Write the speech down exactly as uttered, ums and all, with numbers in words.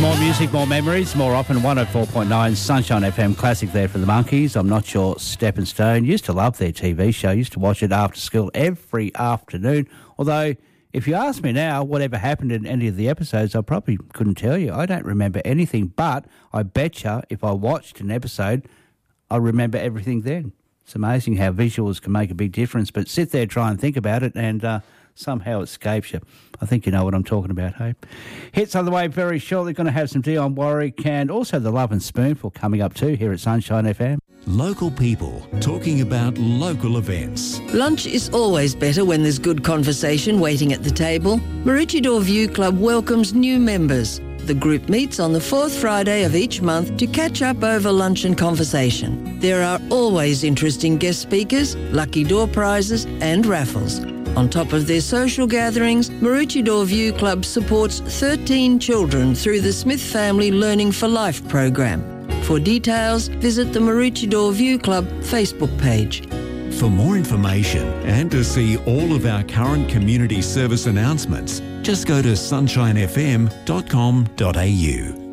More music, more memories, more often. one oh four point nine Sunshine F M Classic there for the Monkeys. I'm Not Your Stepping Stone. Used to love their T V show. Used to watch it after school every afternoon. Although, if you ask me now whatever happened in any of the episodes, I probably couldn't tell you. I don't remember anything, but I betcha if I watched an episode, I remember everything then. It's amazing how visuals can make a big difference, but sit there, try and think about it, and uh, somehow it escapes you. I think you know what I'm talking about, hey? Hits on the way very shortly. Going to have some Dionne Warwick and also the Love and Spoonful coming up too here at Sunshine F M. Local people talking about local events. Lunch is always better when there's good conversation waiting at the table. Maroochydore View Club welcomes new members. The group meets on the fourth Friday of each month to catch up over lunch and conversation. There are always interesting guest speakers, lucky door prizes and raffles. On top of their social gatherings, Maroochydore View Club supports thirteen children through the Smith Family Learning for Life program. For details, visit the Maroochydore View Club Facebook page. For more information and to see all of our current community service announcements, just go to sunshine f m dot com dot a u.